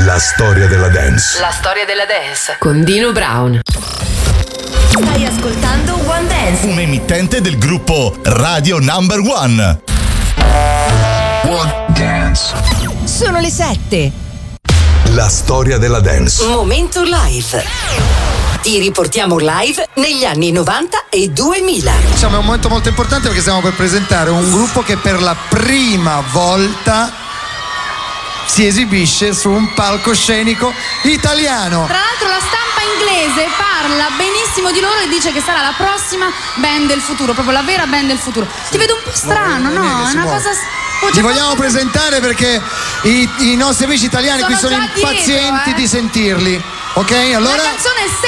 La storia della dance. La storia della dance con Dino Brown. Stai ascoltando One Dance, un emittente del gruppo Radio Number One. One Dance. sono le 7. La storia della dance. Momento live. Ti riportiamo live negli anni 90 e 2000. Diciamo, è un momento molto importante perché stiamo per presentare un gruppo che per la prima volta si esibisce su un palcoscenico italiano. Tra l'altro la stampa inglese parla benissimo di loro e dice che sarà la prossima band del futuro, proprio la vera band del futuro. Ti vedo un po' strano, no? È una cosa... Li vogliamo presentare perché i nostri amici italiani qui sono già impazienti dietro, di sentirli. Ok? Allora La canzone è